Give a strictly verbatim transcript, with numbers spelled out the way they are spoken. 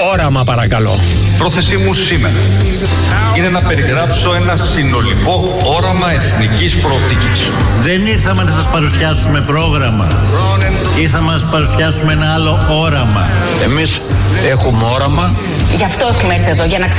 Όραμα, παρακαλώ. Πρόθεσή μου σήμερα είναι να περιγράψω ένα συνολικό όραμα εθνικής προοπτικής. Δεν ήρθαμε να σας παρουσιάσουμε πρόγραμμα. Ήρθαμε να σας παρουσιάσουμε ένα άλλο όραμα. Εμείς έχουμε όραμα. Γι' αυτό έχουμε έρθει εδώ, για να